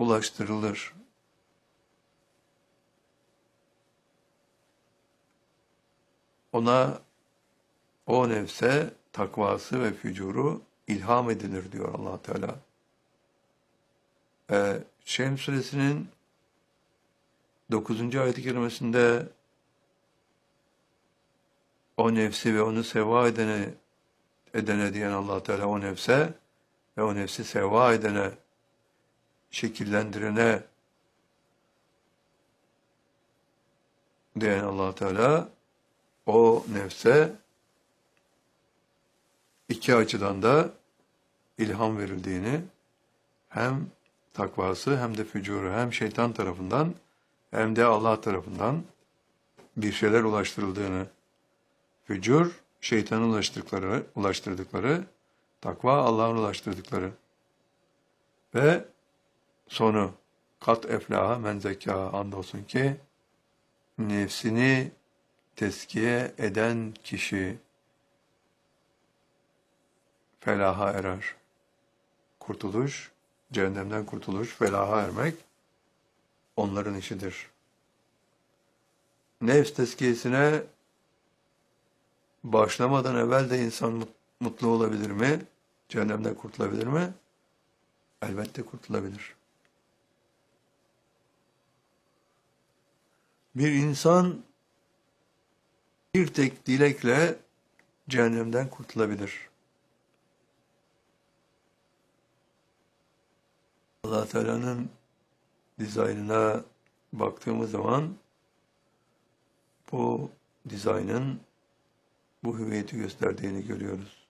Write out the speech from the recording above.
ulaştırılır. Ona, o nefse takvası ve fücuru ilham edilir diyor Allah Teala. Şems suresinin 9. ayet-i kerimesinde o nefsi ve onu sevva edene diyen Allah Teala o nefse ve o nefsi sevva edene, şekillendirene diyen Allah Teala o nefse iki açıdan da ilham verildiğini, hem takvası hem de fücuru, hem şeytan tarafından hem de Allah tarafından bir şeyler ulaştırıldığını, fücur şeytanın ulaştırdıkları, takva Allah'ın ulaştırdıkları ve sonu kat eflaha men zekâha, andolsun ki nefsini tezkiye eden kişi felaha erer. Kurtuluş, cehennemden kurtuluş, felaha ermek onların işidir. Nefs tezkiyesine başlamadan evvel de insan mutlu olabilir mi? Cehennemden kurtulabilir mi? Elbette kurtulabilir. Bir insan bir tek dilekle cehennemden kurtulabilir. Allah Teala'nın dizaynına baktığımız zaman bu dizaynın bu hüviyeti gösterdiğini görüyoruz.